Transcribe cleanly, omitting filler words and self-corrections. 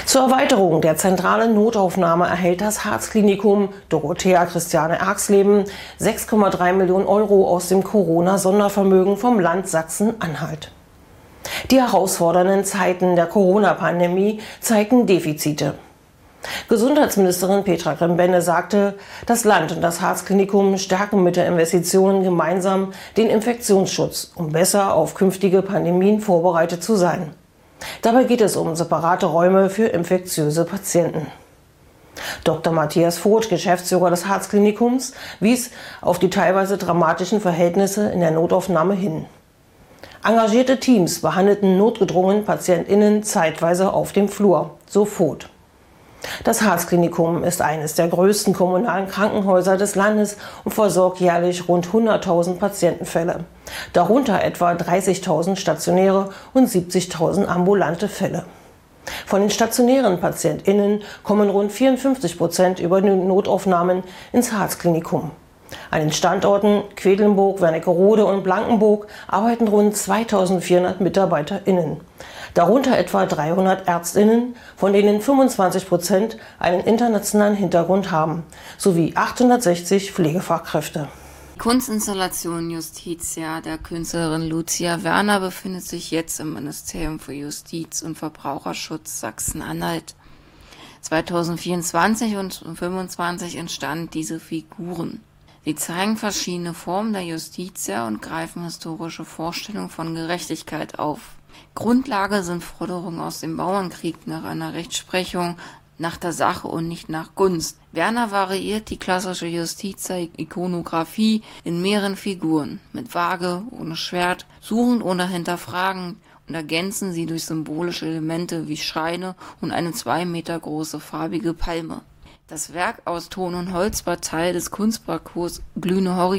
Zur Erweiterung der zentralen Notaufnahme erhält das Harz-Klinikum Dorothea Christiane Erxleben 6,3 Millionen Euro aus dem Corona-Sondervermögen vom Land Sachsen-Anhalt. Die herausfordernden Zeiten der Corona-Pandemie zeigten Defizite. Gesundheitsministerin Petra Grimbenne sagte, das Land und das Harz-Klinikum stärken mit der Investition gemeinsam den Infektionsschutz, um besser auf künftige Pandemien vorbereitet zu sein. Dabei geht es um separate Räume für infektiöse Patienten. Dr. Matthias Voth, Geschäftsführer des Harz-Klinikums, wies auf die teilweise dramatischen Verhältnisse in der Notaufnahme hin. Engagierte Teams behandelten notgedrungen PatientInnen zeitweise auf dem Flur, so Voth. Das Harz-Klinikum ist eines der größten kommunalen Krankenhäuser des Landes und versorgt jährlich rund 100.000 Patientenfälle, darunter etwa 30.000 stationäre und 70.000 ambulante Fälle. Von den stationären PatientInnen kommen rund 54% über die Notaufnahmen ins Harz-Klinikum. An den Standorten Quedlinburg, Wernigerode und Blankenburg arbeiten rund 2.400 MitarbeiterInnen. Darunter etwa 300 ÄrztInnen, von denen 25% einen internationalen Hintergrund haben, sowie 860 Pflegefachkräfte. Die Kunstinstallation Justitia der Künstlerin Lucia Werner befindet sich jetzt im Ministerium für Justiz und Verbraucherschutz Sachsen-Anhalt. 2024 und 2025 entstanden diese Figuren. Sie zeigen verschiedene Formen der Justitia und greifen historische Vorstellungen von Gerechtigkeit auf. Grundlage sind Forderungen aus dem Bauernkrieg nach einer Rechtsprechung nach der Sache und nicht nach Gunst. Werner variiert die klassische Justitia-Ikonographie in mehreren Figuren, mit Waage, ohne Schwert, suchend oder hinterfragend, und ergänzen sie durch symbolische Elemente wie Schreine und eine 2 Meter große farbige Palme. Das Werk aus Ton und Holz war Teil des Kunstparcours Glühende Horizonte